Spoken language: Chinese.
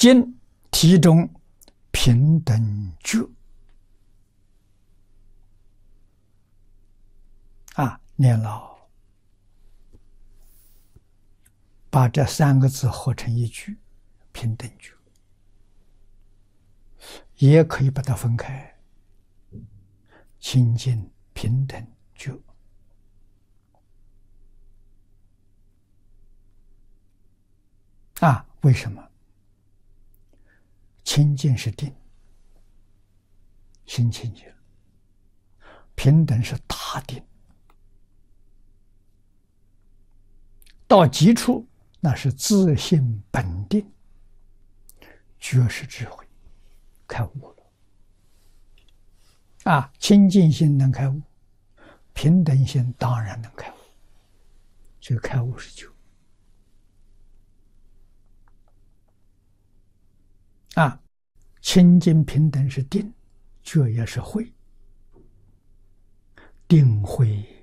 经题中平等觉念老，把这三个字合成一句，平等觉，也可以把它分开，清净平等觉。为什么？清净是定，心清净；平等是大定，到极处那是自性本定，觉是智慧，开悟了。清净心能开悟，平等心当然能开悟，所以开悟是觉。清净平等是定，觉也是慧，定慧